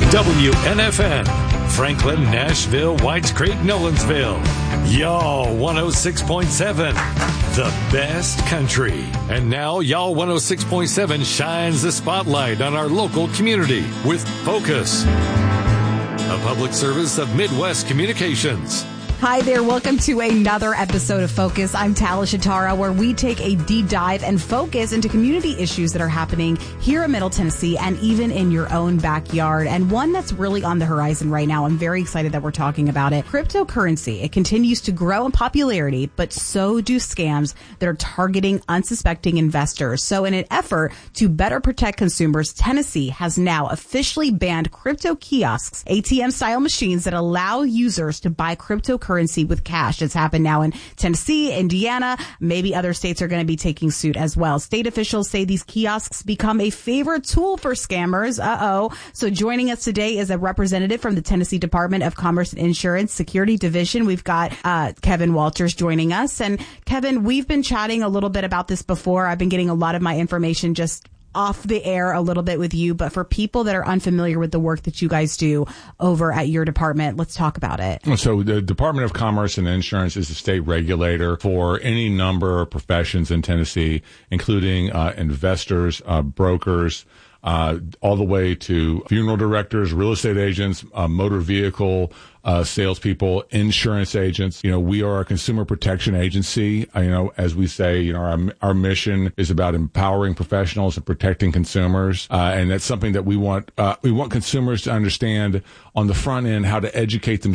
WNFN, Franklin, Nashville, Whites Creek, Nolensville. Y'all 106.7, the best country. And now Y'all 106.7 shines the spotlight on our local community with Focus, a public service of Midwest Communications. Hi there. Welcome to another episode of Focus. I'm Tala Shatara, where we take a deep dive and focus into community issues that are happening here in Middle Tennessee and even in your own backyard. And one that's really on the horizon right now. I'm very excited that we're talking about it. Cryptocurrency. It continues to grow in popularity, but so do scams that are targeting unsuspecting investors. So in an effort to better protect consumers, Tennessee has now officially banned crypto kiosks, ATM-style machines that allow users to buy cryptocurrency with cash. It's happened now in Tennessee, Indiana. Maybe other states are going to be taking suit as well. State officials say these kiosks become a favorite tool for scammers. So joining us today is a representative from the Tennessee Department of Commerce and Insurance Security Division. We've got Kevin Walters joining us. And Kevin, we've been chatting a little bit about this before. I've been getting a lot of my information just off the air a little bit with you, but for people that are unfamiliar with the work that you guys do over at your department, let's talk about it. So the Department of Commerce and Insurance is a state regulator for any number of professions in Tennessee, including investors, brokers, all the way to funeral directors, real estate agents, motor vehicle salespeople, insurance agents. We are a consumer protection agency. As we say, our mission is about empowering professionals and protecting consumers. And that's something that we want consumers to understand on the front end, how to educate themselves